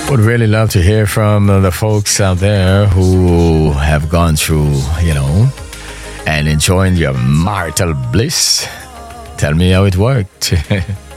Would really love to hear from the folks out there who have gone through, and enjoying your marital bliss. Tell me how it worked.